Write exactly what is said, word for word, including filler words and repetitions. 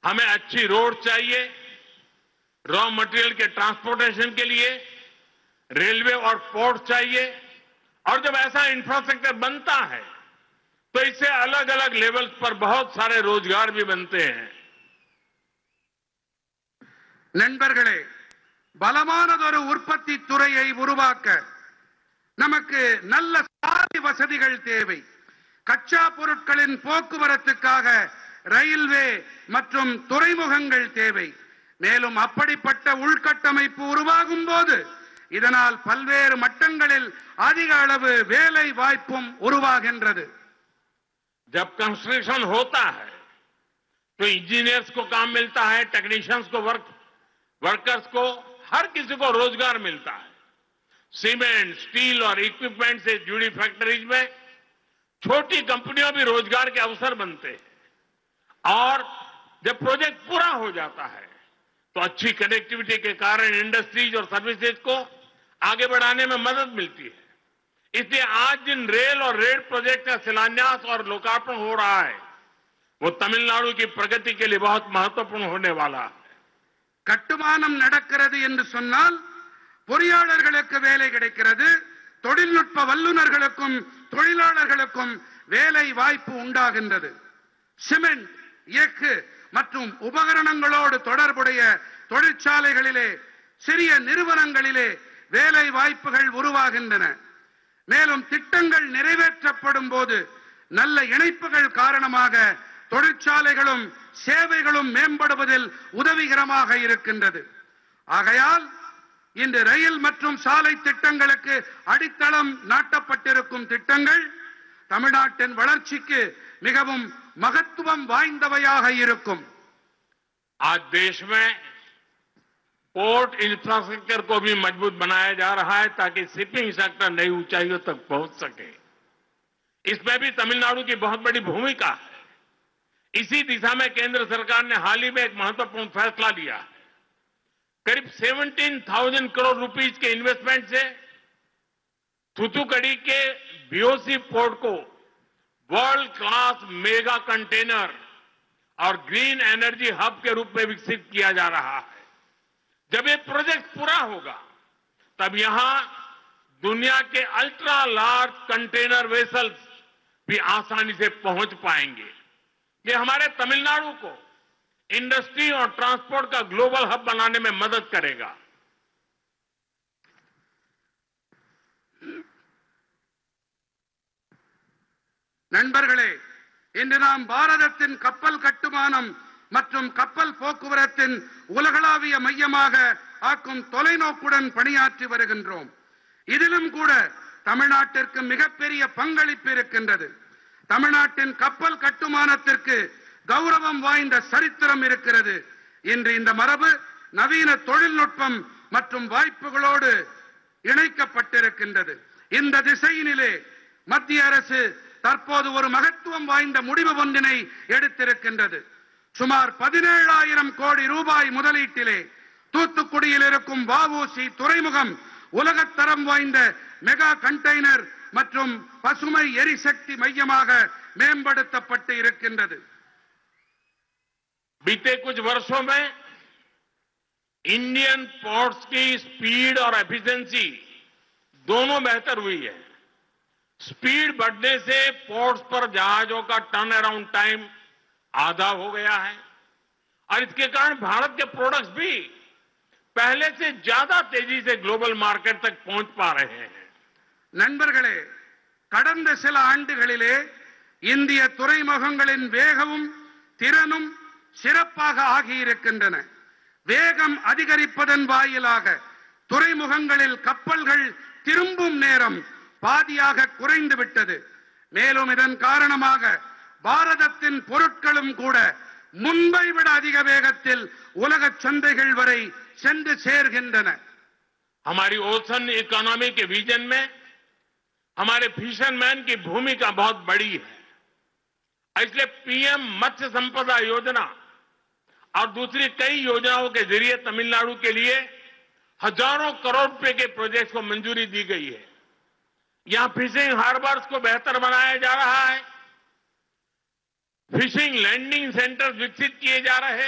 हमें अच्छी रोड चाहिए, रॉ मटेरियल के ट्रांसपोर्टेशन के लिए रेलवे और पोर्ट चाहिए, और जब ऐसा इंफ्रास्ट्रक्चर बनता है तो इससे अलग अलग लेवल्स पर बहुत सारे रोजगार भी बनते हैं. நண்பர்களே, பலமானதொரு உற்பத்தி துறையை உருவாக்க நமக்கு நல்ல சாலை வசதிகள் தேவை. கச்சா பொருட்களின் போக்குவரத்துக்காக ரயில்வே மற்றும் துறைமுகங்கள் தேவை. மேலும் அப்படிப்பட்ட உள்கட்டமைப்பு உருவாகும் போது இதனால் பல்வேறு மட்டங்களில் அதிக அளவு வேலை வாய்ப்பும் உருவாகின்றது. जब कंस्ट्रक्शन होता है तो इंजीनियर्स को काम मिलता है, टेक्नीशियंस को वर्क वर्कर्स को, हर किसी को रोजगार मिलता है. सीमेंट, स्टील और इक्विपमेंट से जुड़ी फैक्ट्रीज में छोटी कंपनियों भी रोजगार के अवसर बनते हैं. और जब प्रोजेक्ट पूरा हो जाता है तो अच्छी कनेक्टिविटी के कारण इंडस्ट्रीज और सर्विसेज को आगे बढ़ाने में मदद मिलती है. इसलिए आज जिन रेल और रेल प्रोजेक्ट का शिलान्यास और लोकार्पण हो रहा है वो तमिलनाडु की प्रगति के लिए बहुत महत्वपूर्ण होने वाला है. கட்டுமானம் நடக்கிறது என்று சொன்னால் பொறியாளர்களுக்கு வேலை கிடைக்கிறது, தொழில்நுட்ப வல்லுநர்களுக்கும் தொழிலாளர்களுக்கும் வேலை வாய்ப்பு உண்டாகின்றது. சிமெண்ட், எஃகு மற்றும் உபகரணங்களோடு தொடர்புடைய தொழிற்சாலைகளிலே, சிறிய நிறுவனங்களிலே வேலை வாய்ப்புகள் உருவாகின்றன. மேலும் திட்டங்கள் நிறைவேற்றப்படும் போது நல்ல இணைப்புகள் காரணமாக தொழிற்சாலைகளும் சேவைகளும் மேம்படுவதில் உதவிகரமாக இருக்கின்றது. ஆகையால் இந்த ரயில் மற்றும் சாலை திட்டங்களுக்கு அடித்தளம் நாட்டப்பட்டிருக்கும் திட்டங்கள் தமிழ்நாட்டின் வளர்ச்சிக்கு மிகவும் महत्वम வாய்ந்தவையாக இருக்கும். आज देश में पोर्ट इंफ्रास्ट्रक्चर को भी मजबूत बनाया जा रहा है ताकि शिपिंग सेक्टर नई ऊंचाइयों तक पहुंच सके. इसमें भी तमिलनाडु की बहुत बड़ी भूमिका है. इसी दिशा में केंद्र सरकार ने हाल ही में एक महत्वपूर्ण फैसला लिया है. करीब सत्रह हज़ार करोड़ रुपीस के इन्वेस्टमेंट से थूथुकुडी के बीओसी पोर्ट को वर्ल्ड क्लास मेगा कंटेनर और ग्रीन एनर्जी हब के रूप में विकसित किया जा रहा है. जब ये प्रोजेक्ट पूरा होगा तब यहां दुनिया के अल्ट्रा लार्ज कंटेनर वेसल्स भी आसानी से पहुंच पाएंगे. ये हमारे तमिलनाडु को इंडस्ट्री और ट्रांसपोर्ट का ग्लोबल हब बनाने में मदद करेगा. நண்பர்களே, இன்று நாம் பாரதத்தின் கப்பல் கட்டுமானம் மற்றும் கப்பல் போக்குவரத்தின் உலகளாவிய மையமாக ஆக்கும் தொலைநோக்குடன் பணியாற்றி வருகின்றோம். இதிலும் கூட தமிழ்நாட்டிற்கு மிகப்பெரிய பங்களிப்பு இருக்கின்றது. தமிழ்நாட்டின் கப்பல் கட்டுமானத்திற்கு கௌரவம் வாய்ந்த சரித்திரம் இருக்கிறது. இன்று இந்த மரபு நவீன தொழில்நுட்பம் மற்றும் வாய்ப்புகளோடு இணைக்கப்பட்டிருக்கின்றது. இந்த திசையினிலே மத்திய அரசு தற்போது ஒரு மகத்துவம் வாய்ந்த முடிவு ஒன்றினை எடுத்திருக்கின்றது. சுமார் பதினேழாயிரம் கோடி ரூபாய் முதலீட்டிலே தூத்துக்குடியில் இருக்கும் வஉசி துறைமுகம் உலகத்தரம் வாய்ந்த மெகா கண்டெய்னர் மற்றும் பசுமை எரிசக்தி மையமாக மேம்படுத்தப்பட்டு இருக்கின்றது. बीते कुछ वर्षों में इंडियन पोर्ट्स की स्पीड और एफिशिएंसी दोनों बेहतर हुई है. स्पीड बढ़ने से पोर्ट्स पर जहाजों का टर्न अराउंड टाइम आधा हो गया है और इसके कारण भारत के प्रोडक्ट्स भी पहले से ज्यादा तेजी से ग्लोबल मार्केट तक पहुंच पा रहे हैं. நண்பர்களே, கடந்த சில ஆண்டுகளிலே இந்திய துறைமுகங்களின் வேகமும் திறனும் சிறப்பாக ஆகியிருக்கின்றன. வேகம் அதிகரிப்பதன் வாயிலாக துறைமுகங்களில் கப்பல்கள் திரும்பும் நேரம் பாதியாக குறைந்து விட்டது. மேலும் இதன் காரணமாக பாரதத்தின் பொருட்களும் கூட முன்பை விட அதிக வேகத்தில் உலக சந்தைகள் வரை சென்று சேர்கின்றன. हमारी ओशन इकोनॉमी के विजन में हमारे फिशरमैन की भूमिका बहुत बड़ी है. इसलिए पीएम मत्स्य संपदा योजना और दूसरी कई योजनाओं के जरिए तमिलनाडु के लिए हजारों करोड़ रुपए के प्रोजेक्ट्स को मंजूरी दी गई है. यहां फिशिंग हार्बर्स को बेहतर बनाया जा रहा है, फिशिंग लैंडिंग सेंटर विकसित किए जा रहे हैं.